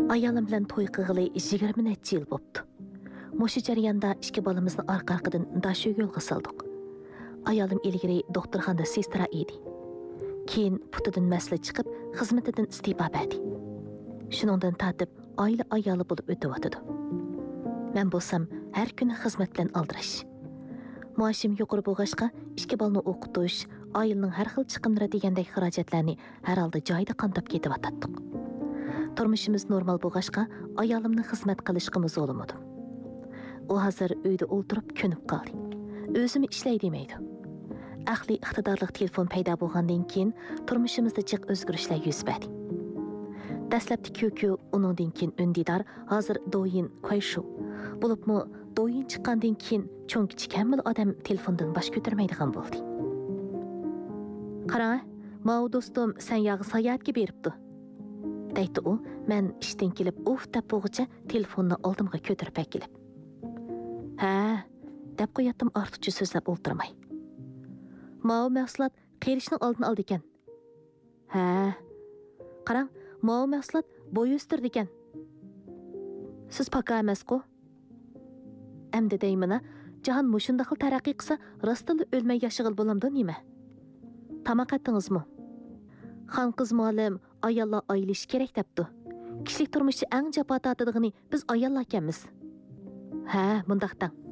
Ayolim bilan to'y qilg'ili 20 necha yil bo'pti. Mushu jarayonda ikki bolamizni orqa-orqadan dashu yo'lga soldik. Ayolim ilgari doktorxonada sestra edi. Keyin putidan masla chiqib, xizmatidan istifa berdi. Shuningdan tatib oila ayoli bo'lib o'tyotdi. Men bo'lsam har kuni xizmat bilan aldirash. Maoshim yuqori bo'lg'achqa, ikki bolani o'qitish, oilaning har xil chiqimlari degandek xarajatlarni har holda joyida qamdab ketyotdik. Turmushimiz normal bo'lg'achqa, ayolimni xizmat qilishga zo'lamadim. U hozir uyda o'ltirib ko'nib qoldi. O'zimi ishlay demaydi. Aqli iqtidorli telefon paydo bo'lgandan keyin turmushimizda jiq o'zgarishlar yuz berdi. Dastlabki ko'ku uningdan keyin undidor, hozir do'yin qo'yshu. Bo'libmi do'yin chiqqandan keyin cho'ng kichkamil odam telefondan bosh ko'tarmaydigan bo'ldi. Qarang, "Mao do'stim, sen yog'i sayohatga beribdi." deydi u, men ishdan kelib uf deb bo'g'icha telefonni oldimga ko'tarib kelib. "Ha", deb qo'yatdim ortiqcha so'zlab o'ltirmay. "Mao mahsulot qerishning oldini oldi ekan." "Ha, qarang, Mao mahsulot bo'y o'stirdi ekan." "Siz paka emas-ku?" Endi deymina, jahon mushundaq taraqqiy qilsa, rostila o'lmay yashag'il bo'lamdi nima? Tamoq etdingizmi? Xon qiz muallim ayollar oylish kerak debdi. Kishilik turmushi eng jafo tortadigini biz ayollar ekanmiz. Ha, bundaq dang.